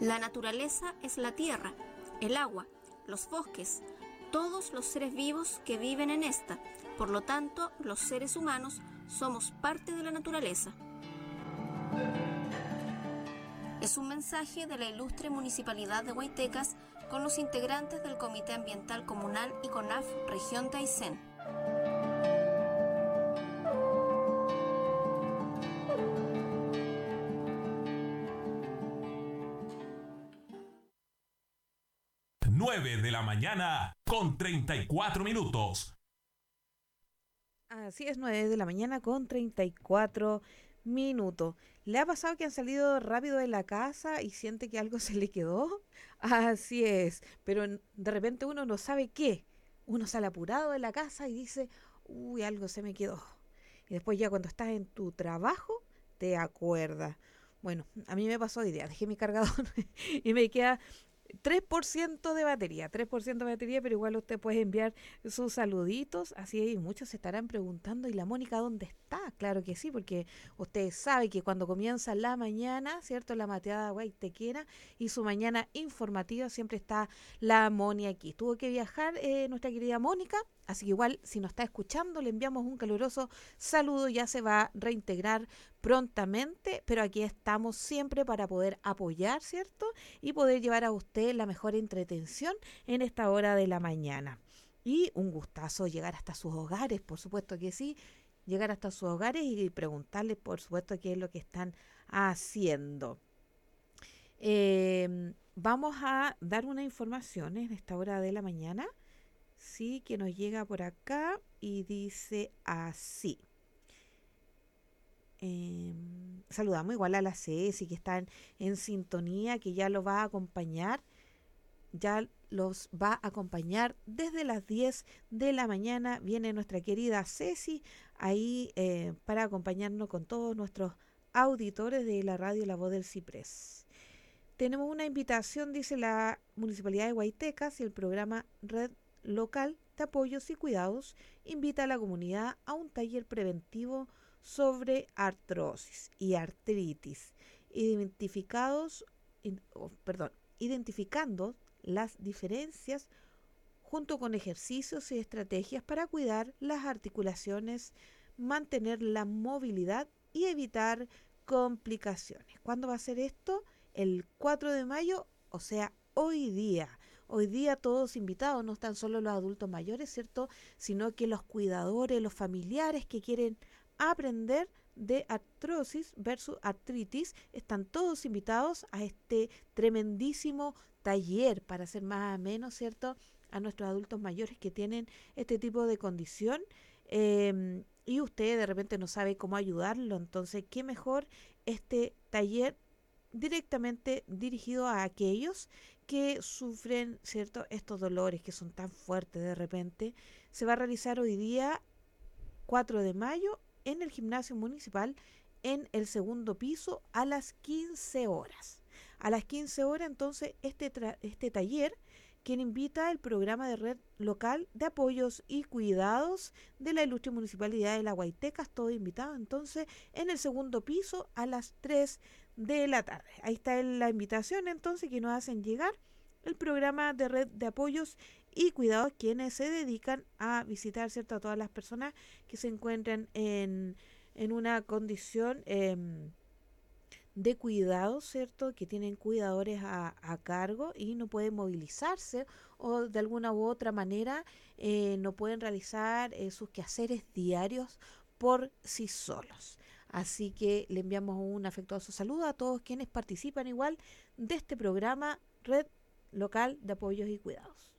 La naturaleza es la tierra, el agua, los bosques, todos los seres vivos que viven en esta. Por lo tanto, los seres humanos somos parte de la naturaleza. Es un mensaje de la ilustre Municipalidad de Huaytecas con los integrantes del Comité Ambiental Comunal y CONAF Región de Aysén. De la mañana con 34 minutos. Así es, 9 de la mañana con 34 minutos. ¿Le ha pasado que han salido rápido de la casa y siente que algo se le quedó? Así es, pero de repente uno no sabe qué. Uno sale apurado de la casa y dice, uy, algo se me quedó. Y después ya cuando estás en tu trabajo, te acuerdas. Bueno, a mí me pasó hoy día, dejé mi cargador y me queda 3% de batería, 3% de batería, pero igual usted puede enviar sus saluditos, así y muchos se estarán preguntando, ¿y la Mónica dónde está? Claro que sí, porque usted sabe que cuando comienza la mañana, ¿cierto? La mateada guaytequera y su mañana informativa siempre está la Moni aquí. Tuvo que viajar nuestra querida Mónica, así que igual si nos está escuchando le enviamos un caluroso saludo, ya se va a reintegrar prontamente, pero aquí estamos siempre para poder apoyar, ¿cierto? Y poder llevar a usted la mejor entretención en esta hora de la mañana. Y un gustazo llegar hasta sus hogares, por supuesto que sí, llegar hasta sus hogares y preguntarles, por supuesto, qué es lo que están haciendo. Vamos a dar una información en esta hora de la mañana, sí, que nos llega por acá y dice así. Saludamos igual a la Ceci que están en sintonía, que ya los va a acompañar, ya los va a acompañar desde las 10 de la mañana. Viene nuestra querida Ceci ahí para acompañarnos con todos nuestros auditores de la radio La Voz del Ciprés. Tenemos una invitación, dice la Municipalidad de Huaytecas, y el programa Red Local de Apoyos y Cuidados invita a la comunidad a un taller preventivo sobre artrosis y artritis, identificando las diferencias junto con ejercicios y estrategias para cuidar las articulaciones, mantener la movilidad y evitar complicaciones. ¿Cuándo va a ser esto? El 4 de mayo, o sea, hoy día. Hoy día todos invitados, no están solo los adultos mayores, ¿cierto? Sino que los cuidadores, los familiares que quieren aprender de artrosis versus artritis, están todos invitados a este tremendísimo taller para hacer más o menos, ¿cierto?, a nuestros adultos mayores que tienen este tipo de condición, y usted de repente no sabe cómo ayudarlo. Entonces, qué mejor este taller directamente dirigido a aquellos que sufren, ¿cierto?, estos dolores que son tan fuertes de repente. Se va a realizar hoy día 4 de mayo en el gimnasio municipal en el segundo piso a las 15 horas. A las 15 horas entonces este taller, quien invita el programa de Red Local de Apoyos y Cuidados de la ilustre Municipalidad de La Huaytecas, todo invitado entonces en el segundo piso a las 3 de la tarde. Ahí está la invitación entonces que nos hacen llegar el programa de Red de Apoyos y Cuidados, quienes se dedican a visitar, ¿cierto?, a todas las personas que se encuentran en una condición de cuidado, ¿cierto?, que tienen cuidadores a cargo y no pueden movilizarse o de alguna u otra manera no pueden realizar sus quehaceres diarios por sí solos. Así que le enviamos un afectuoso saludo a todos quienes participan igual de este programa Red Local de Apoyos y Cuidados.